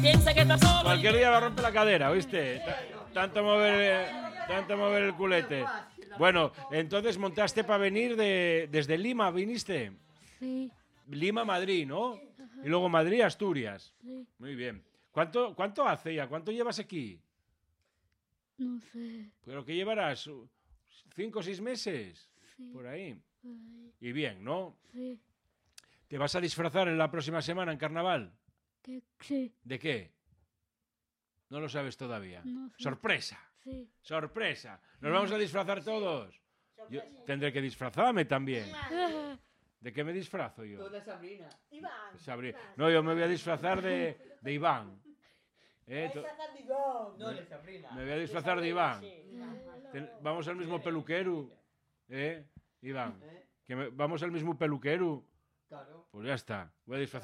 Piensa que está solo. Cualquier día va a romper la cadera, ¿oíste? Tanto mover el culete. Bueno, entonces montaste para venir desde Lima, ¿viniste? Sí, Lima, Madrid, ¿no? Y luego Madrid, Asturias. sí, Muy bien. ¿Cuánto hace ya? ¿Cuánto llevas aquí? no sé. ¿Pero qué llevarás? ¿5 o 6 meses? Sí, Por ahí. ay, Y bien, ¿no? sí, ¿Te vas a disfrazar en la próxima semana en carnaval? que sí, ¿De qué? No lo sabes todavía. no sé. ¡Sorpresa! Sí, ¡Sorpresa! ¿Nos vamos a disfrazar todos? Yo tendré que disfrazarme también. ¿De qué me disfrazo yo? Toda Sabrina. No, yo me voy a disfrazar de Iván. No, de Sabrina. Me voy a disfrazar de Iván. Vamos al mismo peluquero. Iván. ¿Eh? Vamos al mismo peluquero. Claro. Pues ya está. Voy a disfrazar.